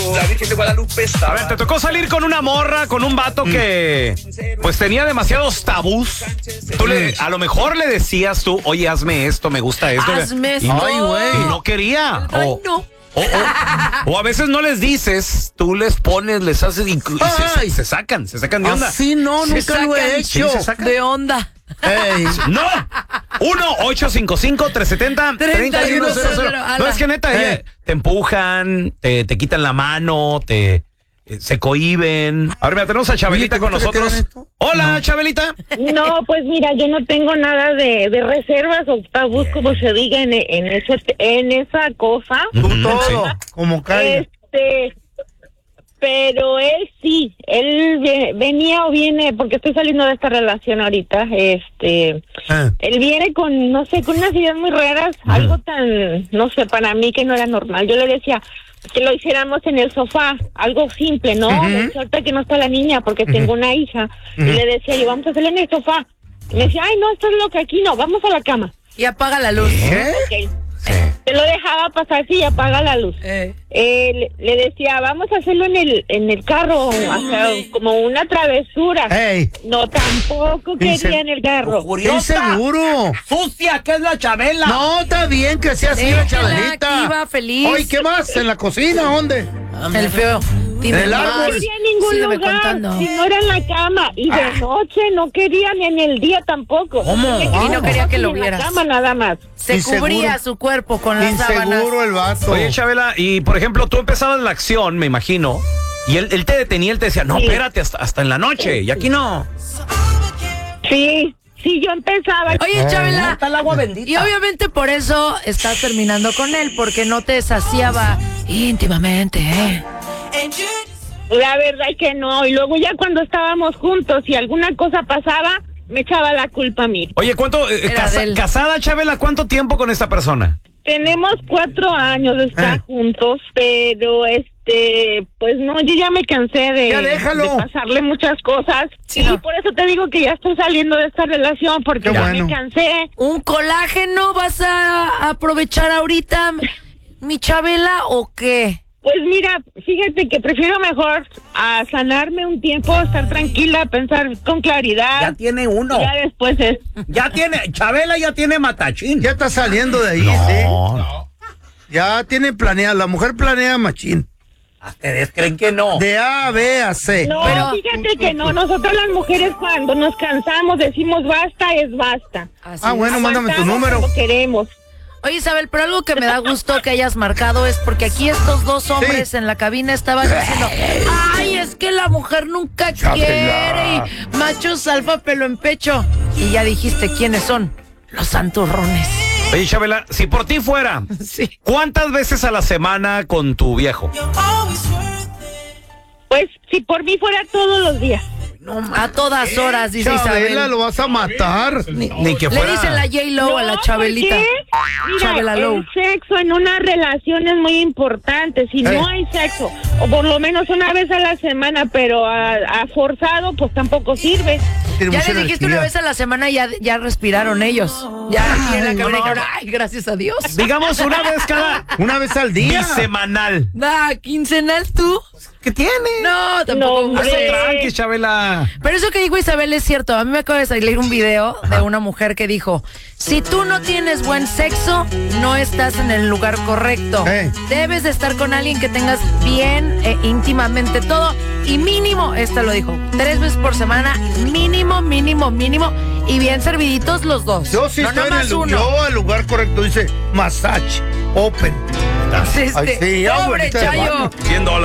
La Virgen de Guadalupe estaba. A ver, te tocó salir con una morra, con un vato que pues tenía demasiados tabús. Tú a lo mejor le decías tú, oye, hazme esto, me gusta esto. Hazme esto. Ay, güey. Y no quería. Ay, no. O a veces no les dices, tú les pones, les haces y se sacan de onda. Así no, nunca lo he hecho. Sí, se sacan. De onda. Ey. No, 1-855-370-3100. No, es que neta, te empujan, te quitan la mano, se cohíben. A ver, mira, tenemos a Chabelita con nosotros. Hola, Chabelita. No, pues mira, yo no tengo nada de reservas o tabús, como se diga en esa cosa. Tú todo, como cae. Pero él sí, él venía o viene, porque estoy saliendo de esta relación ahorita, él viene con, no sé, con unas ideas muy raras, algo tan, no sé, para mí que no era normal. Yo le decía que lo hiciéramos en el sofá, algo simple, ¿no? Suerte que no está la niña, porque tengo una hija, y le decía yo, vamos a hacerlo en el sofá. Y me decía, ay, no, esto es lo que aquí no, vamos a la cama. Y apaga la luz. Okay. Te lo dejaba pasar, sí, apaga la luz. Le decía, vamos a hacerlo en el carro, como una travesura. Ey. No, tampoco quería en el carro. ¿Qué seguro? Sucia, que es la Chabela. No, está bien que sea así la Chabelita. Iba feliz. Oye, ¿qué más? ¿En la cocina? ¿Dónde? El feo. En el No árbol. quería en ningún Sígueme lugar, contando. si no era en la cama. Y de noche no quería ni en el día tampoco. ¿Cómo? Y no quería que lo en vieras. la cama nada más. Se Inseguro. cubría su cuerpo con las sábanas. Inseguro el vato. Oye, Chabela, y por ejemplo, tú empezabas la acción, me imagino, y él te detenía, él te decía, no, Sí. espérate, hasta en la noche, y aquí no. Sí, yo empezaba. Oye, Chabela, Está el agua bendita. y obviamente por eso estás terminando con él, porque no te saciaba íntimamente, ¿eh? La verdad es que no. Y luego ya cuando estábamos juntos y alguna cosa pasaba, me echaba la culpa a mí. Oye, ¿cuánto, Era de él. casada, Chabela, cuánto tiempo con esta persona? Tenemos 4 años de estar juntos, pero pues no, yo ya me cansé Ya déjalo. de pasarle muchas cosas. Sí, y no. por eso te digo que ya estoy saliendo de esta relación, porque Qué ya bueno. me cansé. ¿Un colágeno vas a aprovechar ahorita, mi Chabela, o qué? Pues mira, fíjate que prefiero mejor a sanarme un tiempo, estar tranquila, pensar con claridad. Ya tiene uno. Ya después es... Chabela ya tiene matachín. Ya está saliendo de ahí, ¿sí? Ya tiene planeado, la mujer planea machín. ¿Ustedes creen que no? De A, B a C. No, Pero- fíjate que no, nosotros las mujeres cuando nos cansamos decimos basta, es basta. Así Ah, es. bueno, mándame tu Aguantamos número. como queremos. Oye, Isabel, pero algo que me da gusto que hayas marcado es porque aquí estos dos hombres en la cabina estaban diciendo, ay, es que la mujer nunca quiere y machos alfa pelo en pecho. Y ya dijiste quiénes son, los santurrones. Oye, Chabela, si por ti fuera, Sí. ¿cuántas veces a la semana con tu viejo? Pues si por mí fuera todos los días. A todas horas, dice Chabela, Isabel. lo vas a matar. Ni que Le fuera. dicen la J-Lo a la No, Chabelita. ¿por qué? Mira, Chabela Low. el sexo en una relación es muy importante. Si no hay sexo, o por lo menos una vez a la semana, pero a forzado, pues tampoco sirve. Tiene Ya mucha les dijiste una energía. vez a la semana, ya respiraron ellos. Ya aquí en la Ay, cabina no. dijeron, ay, gracias a Dios. Digamos una vez cada Una vez al día. bisemanal. ¿Quincenal tú? ¿Qué tiene? No, tampoco. No, hombre. Hazte tranqui, Chabela. Pero eso que dijo Isabel es cierto. A mí me acaba de salir un video de una mujer que dijo, si tú no tienes buen sexo, no estás en el lugar correcto. Debes de estar con alguien que tengas bien íntimamente todo. Y mínimo, esta lo dijo, 3 veces por semana, mínimo, y bien serviditos los dos. Yo sí no estoy en nomás el uno. al lugar correcto, dice massage, open. Este, Ay, sí, pobre abuelita de Chayo. baño. $100.